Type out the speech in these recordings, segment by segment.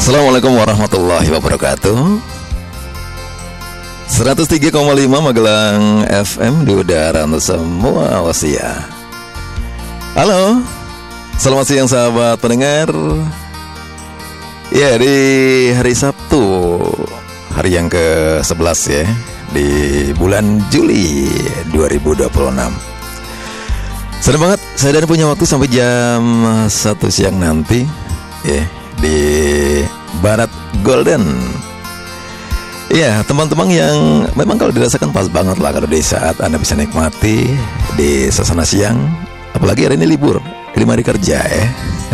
Assalamualaikum warahmatullahi wabarakatuh. 103,5 Magelang FM di udara untuk semua wasia. Halo, selamat siang sahabat pendengar. Ya, di hari Sabtu, hari yang ke-11 ya, di bulan Juli 2026. Senang banget, saya dan punya waktu sampai jam 1 siang nanti ya, di Barat Golden. Iya, teman-teman yang memang kalau dirasakan pas banget lah kalau di saat Anda bisa nikmati di suasana siang. Apalagi hari ini libur, 5 hari kerja ya.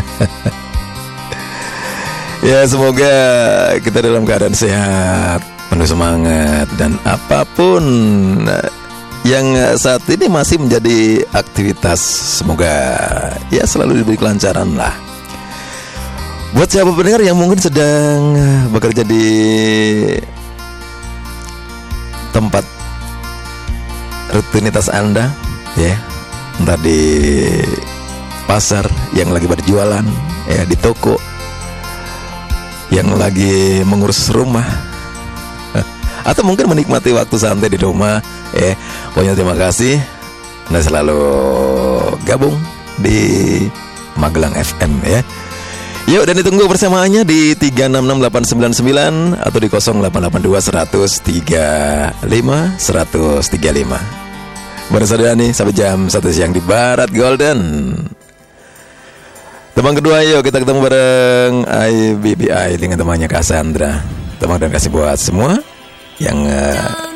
Ya, semoga kita dalam keadaan sehat, penuh semangat, dan apapun yang saat ini masih menjadi aktivitas, semoga ya selalu diberi kelancaran lah. Buat siapa pendengar yang mungkin sedang bekerja di tempat rutinitas Anda ya, entah di pasar yang lagi berjualan ya, di toko yang lagi mengurus rumah, atau mungkin menikmati waktu santai di rumah ya. Pokoknya terima kasih Anda selalu gabung di Magelang FM ya. Yuk, dan ditunggu persamaannya di 3668999 atau di 0882 135 135. Bersaudara nih sampai jam 1 siang di Barat Golden. Teman kedua, yuk kita ketemu bareng IBBI dengan temannya Cassandra. Teman dan kasih buat semua yang